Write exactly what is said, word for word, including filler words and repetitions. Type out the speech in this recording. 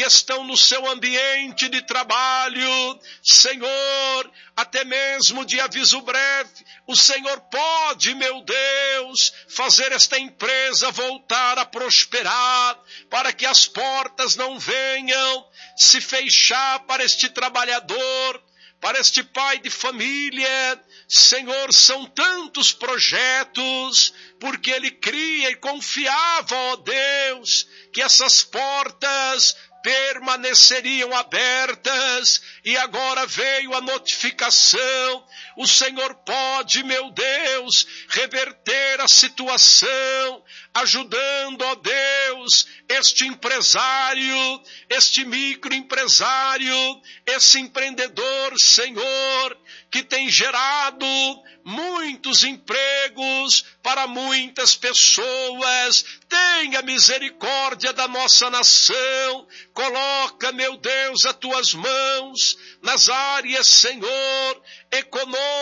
estão no seu ambiente de trabalho, Senhor, até mesmo de aviso breve, o Senhor pode, meu Deus, fazer esta empresa voltar a prosperar, para que as portas não venham se fechar para este trabalhador, para este pai de família. Senhor, são tantos projetos, porque ele cria e confiava, ó Deus, que essas portas permaneceriam abertas, e agora veio a notificação. O Senhor pode, meu Deus, reverter a situação, ajudando, ó Deus, este empresário, este microempresário, esse empreendedor, Senhor, que tem gerado muitos empregos para muitas pessoas. Tenha misericórdia da nossa nação. Coloca, meu Deus, as tuas mãos nas áreas, Senhor, econômicas,